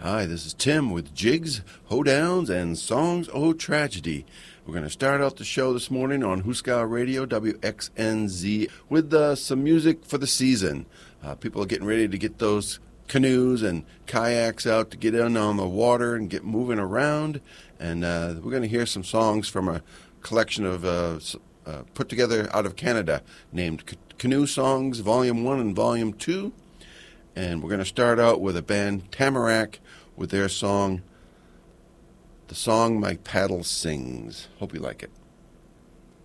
Hi, this is Tim with Jigs, Hoedowns, and Songs O Tragedy. We're going to start out the show this morning on Hooskow Radio, WXNZ, with some music for the season. People are getting ready to get those canoes and kayaks out to get in on the water and get moving around. And we're going to hear some songs from a collection of put together out of Canada named Canoe Songs Volume 1 and Volume 2. And we're going to start out with a band, Tamarack, with their song, The Song My Paddle Sings. Hope you like it.